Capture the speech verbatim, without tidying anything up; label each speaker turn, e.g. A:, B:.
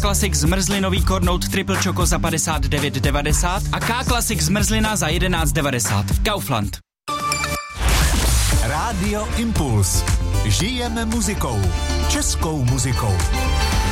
A: Classic zmrzlinový kornout Triple Choco za padesát devět devadesát a K Classic zmrzlina za jedenáct devadesát. Kaufland.
B: Rádio Impuls. Žijeme muzikou. Českou muzikou.